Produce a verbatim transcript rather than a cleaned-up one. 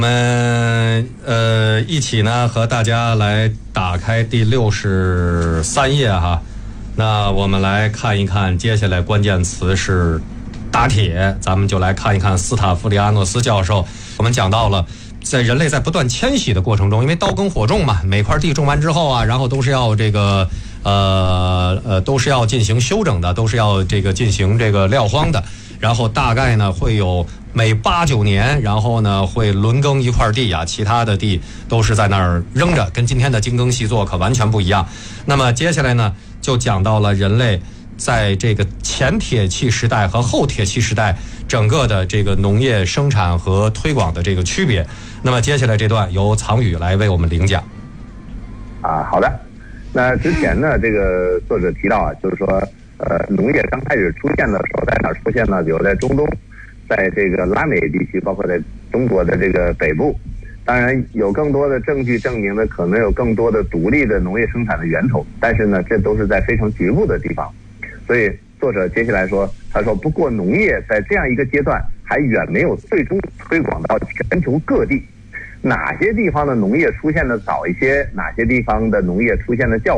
我们呃一起呢和大家来打开第六十三页哈，那我们来看一看，接下来关键词是打铁，咱们就来看一看斯塔夫利阿诺斯教授。我们讲到了，在人类在不断迁徙的过程中，因为刀耕火种嘛，每块地种完之后啊，然后都是要这个呃呃都是要进行休整的，都是要这个进行这个撂荒的。然后大概呢会有每八九年，然后呢会轮耕一块地啊，其他的地都是在那儿扔着，跟今天的精耕细作可完全不一样。那么接下来呢就讲到了人类在这个前铁器时代和后铁器时代整个的这个农业生产和推广的这个区别。那么接下来这段由藏宇来为我们领讲。 啊，好的。那之前呢，这个作者提到啊，就是说，呃，农业刚开始出现的时候，在哪儿出现呢？比如在中东，在这个拉美地区，包括在中国的这个北部。当然，有更多的证据证明呢，可能有更多的独立的农业生产的源头，但是呢，这都是在非常局部的地方。所以作者接下来说，他说，不过农业在这样一个阶段还远没有最终推广到全球各地。哪些地方的农业出现的早一些，哪些地方的农业出现的较